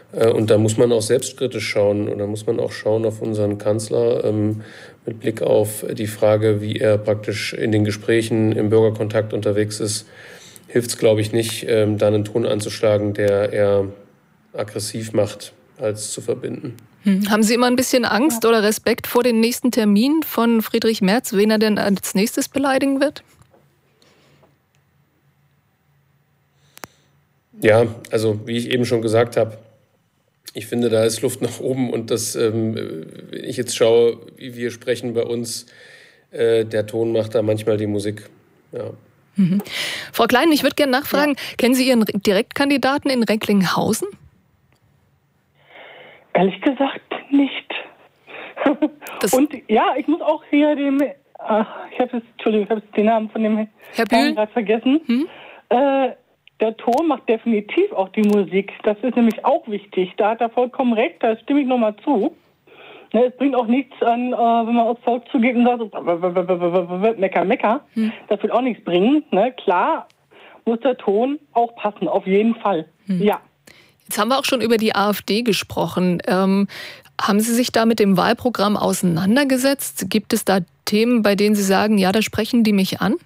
Und da muss man auch selbstkritisch schauen. Und da muss man auch schauen auf unseren Kanzler mit Blick auf die Frage, wie er praktisch in den Gesprächen im Bürgerkontakt unterwegs ist. Hilft es, glaube ich, nicht, da einen Ton anzuschlagen, der eher aggressiv macht, als zu verbinden. Haben Sie immer ein bisschen Angst oder Respekt vor den nächsten Termin von Friedrich Merz, wen er denn als nächstes beleidigen wird? Ja, also wie ich eben schon gesagt habe, ich finde, da ist Luft nach oben. Und das, wenn ich jetzt schaue, wie wir sprechen bei uns, der Ton macht da manchmal die Musik. Ja. Frau Klein, ich würde gerne nachfragen, kennen Sie Ihren Direktkandidaten in Recklinghausen? Ehrlich gesagt nicht. Und ja, ich muss auch hier ich habe jetzt den Namen von dem Herr Bühl gerade vergessen. Der Ton macht definitiv auch die Musik. Das ist nämlich auch wichtig. Da hat er vollkommen recht, da stimme ich nochmal zu. Ne, es bringt auch nichts an, wenn man aufs Volk zugeht und sagt, Mecker. Das wird auch nichts bringen. Ne? Klar muss der Ton auch passen, auf jeden Fall. Ja. Jetzt haben wir auch schon über die AfD gesprochen. Haben Sie sich da mit dem Wahlprogramm auseinandergesetzt? Gibt es da Themen, bei denen Sie sagen, ja, da sprechen die mich an?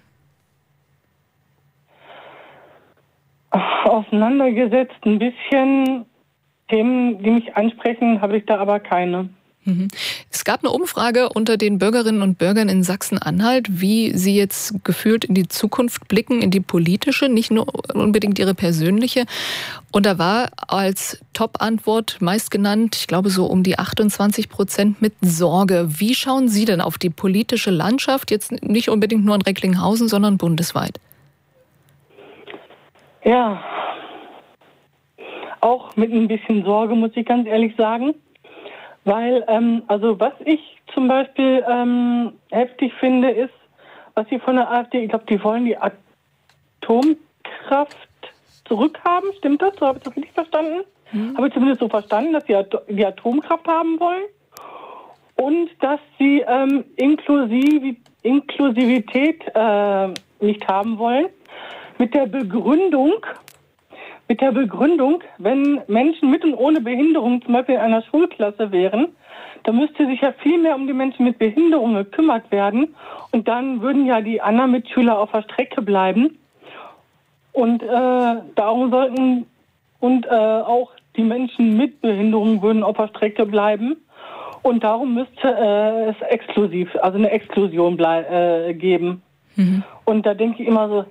Auseinandergesetzt ein bisschen. Themen, die mich ansprechen, habe ich da aber keine. Es gab eine Umfrage unter den Bürgerinnen und Bürgern in Sachsen-Anhalt, wie sie jetzt gefühlt in die Zukunft blicken, in die politische, nicht nur unbedingt ihre persönliche. Und da war als Top-Antwort meist genannt, ich glaube so um die 28% mit Sorge. Wie schauen Sie denn auf die politische Landschaft, jetzt nicht unbedingt nur in Recklinghausen, sondern bundesweit? Ja, auch mit ein bisschen Sorge, muss ich ganz ehrlich sagen. Weil, also was ich zum Beispiel heftig finde, ist, was sie von der AfD, ich glaube, die wollen die Atomkraft zurückhaben. Stimmt das? So habe ich das richtig verstanden? Habe ich zumindest so verstanden, dass sie die Atomkraft haben wollen und dass sie Inklusivität nicht haben wollen. Mit der Begründung, wenn Menschen mit und ohne Behinderung zum Beispiel in einer Schulklasse wären, dann müsste sich ja viel mehr um die Menschen mit Behinderung gekümmert werden. Und dann würden ja die anderen Mitschüler auf der Strecke bleiben. Und darum sollten auch die Menschen mit Behinderung würden auf der Strecke bleiben. Und darum müsste es eine Exklusion geben. Und da denke ich immer so,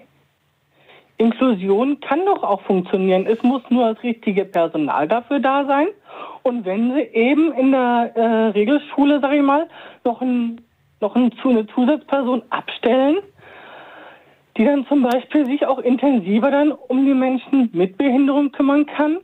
Inklusion kann doch auch funktionieren. Es muss nur das richtige Personal dafür da sein. Und wenn sie eben in der Regelschule, sage ich mal, noch eine Zusatzperson abstellen, die dann zum Beispiel sich auch intensiver dann um die Menschen mit Behinderung kümmern kann,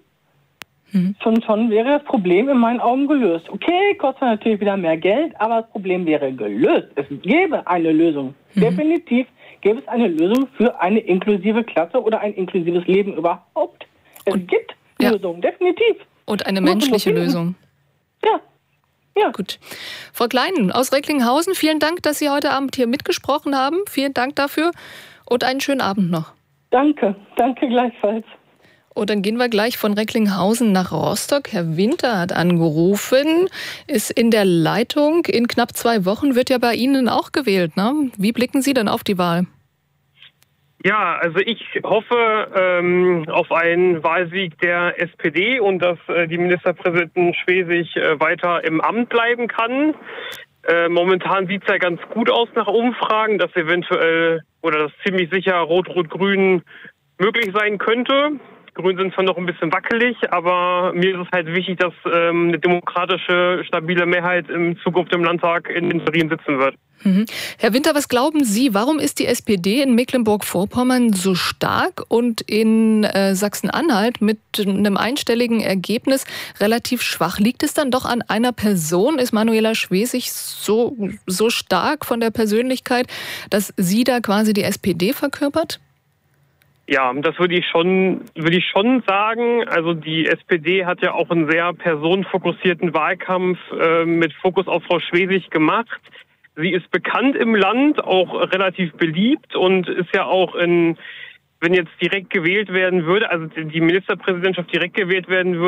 schon wäre das Problem in meinen Augen gelöst. Okay, kostet natürlich wieder mehr Geld, aber das Problem wäre gelöst. Es gäbe eine Lösung. Definitiv gäbe es eine Lösung für eine inklusive Klasse oder ein inklusives Leben überhaupt. Es gibt Lösungen, definitiv. Und eine menschliche Lösung. Ja. Gut. Frau Klein aus Recklinghausen, vielen Dank, dass Sie heute Abend hier mitgesprochen haben. Vielen Dank dafür und einen schönen Abend noch. Danke gleichfalls. Und dann gehen wir gleich von Recklinghausen nach Rostock. Herr Winter hat angerufen, ist in der Leitung. In knapp 2 Wochen wird ja bei Ihnen auch gewählt, ne? Wie blicken Sie denn auf die Wahl? Ja, also ich hoffe auf einen Wahlsieg der SPD und dass die Ministerpräsidentin Schwesig weiter im Amt bleiben kann. Momentan sieht es ja ganz gut aus nach Umfragen, dass eventuell oder dass ziemlich sicher Rot-Rot-Grün möglich sein könnte. Grün sind zwar noch ein bisschen wackelig, aber mir ist es halt wichtig, dass eine demokratische, stabile Mehrheit in Zukunft im Landtag in Berlin sitzen wird. Herr Winter, was glauben Sie, warum ist die SPD in Mecklenburg-Vorpommern so stark und in Sachsen-Anhalt mit einem einstelligen Ergebnis relativ schwach? Liegt es dann doch an einer Person? Ist Manuela Schwesig so stark von der Persönlichkeit, dass sie da quasi die SPD verkörpert? Ja, das würde ich schon sagen. Also die SPD hat ja auch einen sehr personenfokussierten Wahlkampf mit Fokus auf Frau Schwesig gemacht. Sie ist bekannt im Land, auch relativ beliebt und ist ja auch wenn jetzt direkt gewählt werden würde, also die Ministerpräsidentschaft direkt gewählt werden würde,